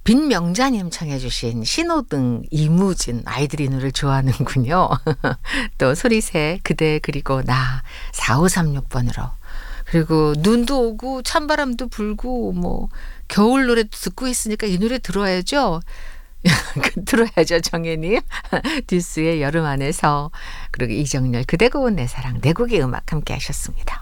빈명자님 청해 주신 신호등 이무진 아이들이 이 노래를 좋아하는군요. 또 소리새 그대 그리고 나 4536번으로 그리고 눈도 오고 찬바람도 불고 뭐 겨울 노래도 듣고 있으니까 이 노래 들어야죠. 들어야죠 정혜님. 듀스의 여름 안에서 그리고 이정열 그대 고운 내 사랑 네 곡의 음악 함께 하셨습니다.